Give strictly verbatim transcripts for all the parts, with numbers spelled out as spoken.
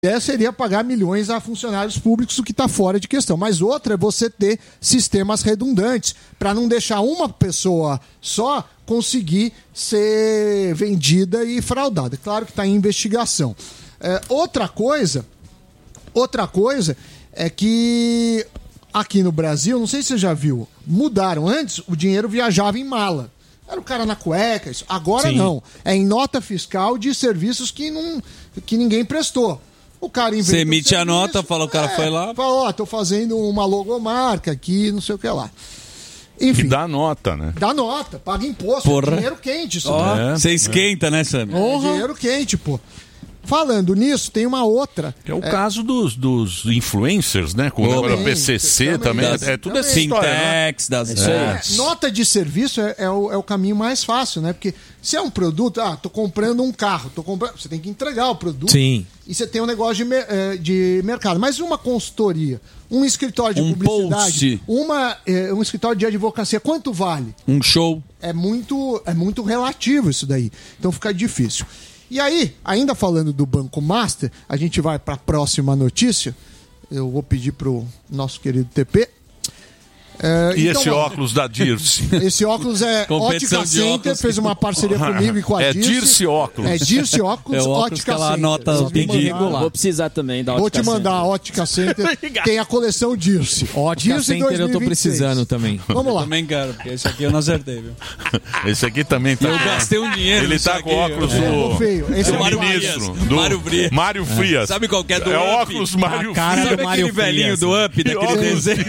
ideia seria pagar milhões a funcionários públicos, o que está fora de questão. Mas outra é você ter sistemas redundantes, para não deixar uma pessoa só conseguir ser vendida e fraudada. Claro que está em investigação. É, outra coisa, outra coisa é que aqui no Brasil, não sei se você já viu, mudaram. Antes, o dinheiro viajava em mala. Era o cara na cueca. Isso. Agora Sim. não. É em nota fiscal de serviços que, não, que ninguém prestou. O cara inventa. Você emite a nota, fala o cara é, foi lá. Fala, ó, tô fazendo uma logomarca aqui, não sei o que lá. Enfim. E dá nota, né? Dá nota, paga imposto. Porra. É dinheiro quente isso. Você é. esquenta, é. né, Sam? É dinheiro quente, pô. Falando nisso, tem uma outra. É o é... caso dos, dos influencers, né? Com o P C C também. também. É, é tudo assim. Fintechs, das é. É. Nota de serviço é, é, o, é o caminho mais fácil, né? Porque se é um produto, ah, tô comprando um carro, tô comprando. Você tem que entregar o produto. Sim. E você tem um negócio de, de mercado. Mas uma consultoria, um escritório de um publicidade, post. Uma, um escritório de advocacia, quanto vale? Um show. É muito, é muito relativo isso daí. Então fica difícil. E aí, ainda falando do Banco Master, a gente vai para a próxima notícia. Eu vou pedir para o nosso querido T P. É, e então, esse óculos da Dirce? Esse óculos é Ótica Center, fez uma parceria comigo e com a é Dirce. É Dirce Óculos. É Dirce Óculos, é óculos Ótica Center. Nota tem que regular. Vou precisar também da Ótica Vou te mandar Center. A Ótica Center, tem a coleção Dirce. Ótica Dirce Center eu tô precisando também. Vamos lá. Eu também quero, porque esse aqui eu não acertei, viu? Esse aqui também tá. Eu gastei um dinheiro. Ele tá com óculos do. Feio. Esse do é o Mário ministro. Do Mário Frias. Mário Frias. Sabe qual que é do É Up? óculos Mário Frias. Sabe aquele Mário velhinho do Up, daquele desenho?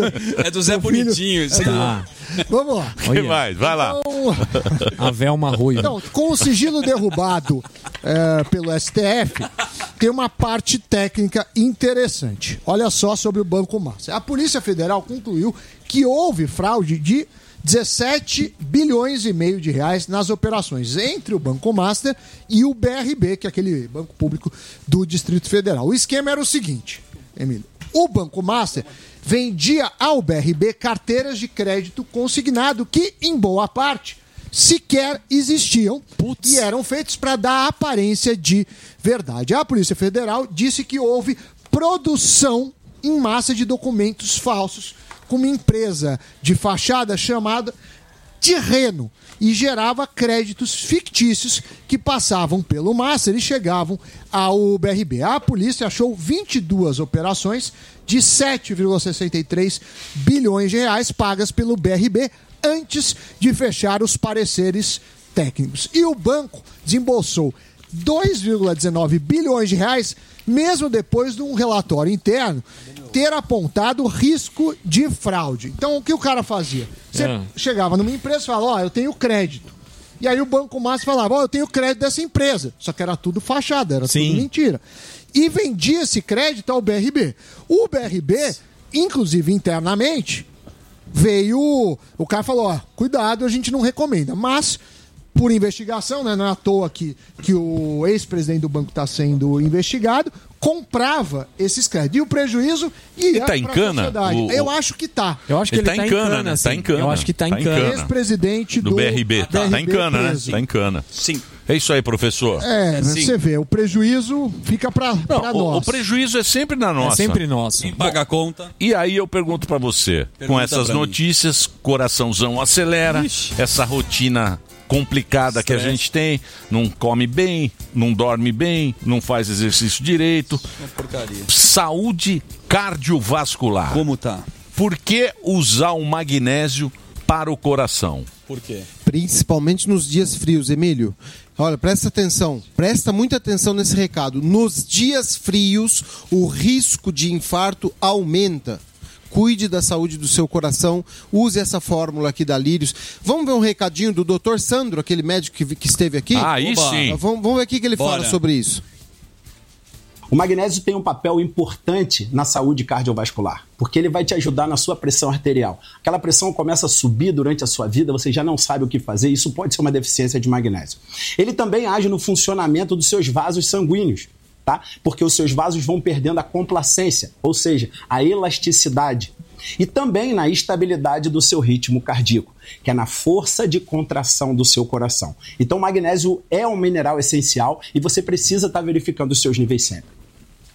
É do Zé Bonitinho. Tá. Vamos lá. O que mais? Vai lá. Então, a Velma Ruiva. Então, com o sigilo derrubado é, pelo S T F, tem uma parte técnica interessante. Olha só sobre o Banco Master. A Polícia Federal concluiu que houve fraude de dezessete bilhões e meio de reais nas operações entre o Banco Master e o B R B, que é aquele banco público do Distrito Federal. O esquema era o seguinte, Emílio. O Banco Master vendia ao B R B carteiras de crédito consignado que, em boa parte, sequer existiam Putz. e eram feitos para dar aparência de verdade. A Polícia Federal disse que houve produção em massa de documentos falsos com uma empresa de fachada chamada Tirreno e gerava créditos fictícios que passavam pelo Master e chegavam ao B R B. A polícia achou vinte e duas operações de sete vírgula sessenta e três bilhões de reais pagas pelo B R B antes de fechar os pareceres técnicos. E o banco desembolsou dois vírgula dezenove bilhões de reais, mesmo depois de um relatório interno ter apontado risco de fraude. Então, o que o cara fazia? Você é. chegava numa empresa e falava, ó, oh, eu tenho crédito. E aí o Banco Master falava, ó, oh, eu tenho crédito dessa empresa. Só que era tudo fachada, era Sim. tudo mentira. E vendia esse crédito ao B R B. O B R B, inclusive internamente, veio... O cara falou, ó, cuidado, a gente não recomenda. Mas, por investigação, né, não é à toa que, que o ex-presidente do banco está sendo investigado, comprava esses créditos. E o prejuízo ia tá para a sociedade. O, o... Eu acho que tá. Eu acho que ele, ele tá, tá em cana, cana, tá em cana. Eu acho que tá, tá em cana. cana. Ex-presidente do, do B R B. Tá, tá em cana, preso. né? Tá em cana. Sim. É isso aí, professor. É, Sim. você vê, o prejuízo fica pra, não, pra o, nós. O prejuízo é sempre na nossa. É sempre nosso. Quem paga a conta. E aí eu pergunto pra você, Pergunta com essas notícias, mim. coraçãozão acelera, Ixi. essa rotina complicada Stress. que a gente tem, não come bem, não dorme bem, não faz exercício direito. Uma porcaria. Saúde cardiovascular. Como tá? Por que usar o magnésio para o coração? Por quê? Principalmente nos dias frios, Emílio. Olha, presta atenção, presta muita atenção nesse recado. Nos dias frios, o risco de infarto aumenta. Cuide da saúde do seu coração, use essa fórmula aqui da Lírios. Vamos ver um recadinho do doutor Sandro, aquele médico que, que esteve aqui? Ah, aí Oba. sim. Vamos, vamos ver o que ele Bora. fala sobre isso. O magnésio tem um papel importante na saúde cardiovascular, porque ele vai te ajudar na sua pressão arterial. Aquela pressão começa a subir durante a sua vida, você já não sabe o que fazer, isso pode ser uma deficiência de magnésio. Ele também age no funcionamento dos seus vasos sanguíneos, tá? Porque os seus vasos vão perdendo a complacência, ou seja, a elasticidade. E também na estabilidade do seu ritmo cardíaco, que é na força de contração do seu coração. Então o magnésio é um mineral essencial e você precisa estar verificando os seus níveis sempre.